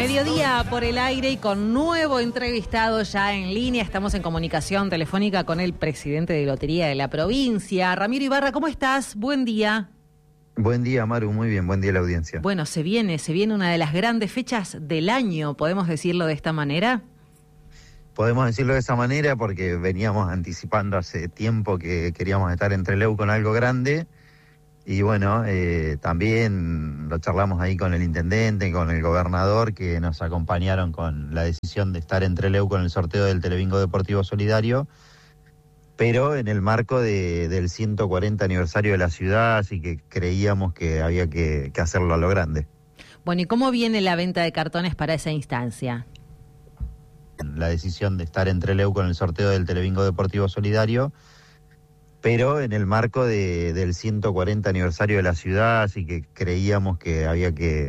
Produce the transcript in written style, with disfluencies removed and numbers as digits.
Mediodía por el aire y con nuevo entrevistado ya en línea. Estamos en comunicación telefónica con el presidente de Lotería de la provincia. Ramiro Ibarra, ¿cómo estás? Buen día. Buen día, Maru, muy bien, buen día a la audiencia. Bueno, se viene una de las grandes fechas del año, ¿podemos decirlo de esta manera? Podemos decirlo de esa manera porque veníamos anticipando hace tiempo que queríamos estar en Trelew con algo grande. Y bueno, también lo charlamos ahí con el intendente, con el gobernador, que nos acompañaron con la decisión de estar en Trelew con el sorteo del Telebingo Deportivo Solidario, pero en el marco del 140 aniversario de la ciudad, así que creíamos que había que hacerlo a lo grande. Bueno, ¿y cómo viene la venta de cartones para esa instancia? La decisión de estar en Trelew con el sorteo del Telebingo Deportivo Solidario, pero en el marco del 140 aniversario de la ciudad, así que creíamos que había que